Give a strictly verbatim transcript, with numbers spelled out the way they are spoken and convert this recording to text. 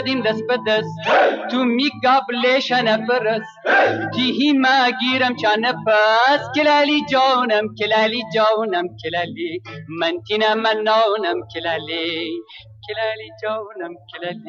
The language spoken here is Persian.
دیم دست به دست تو میگابلش نفرس جیهی ما گیرم چا نفس کلالی جانم کلالی جانم کلالی من تینا منانم کلالی کلالی جانم کلالی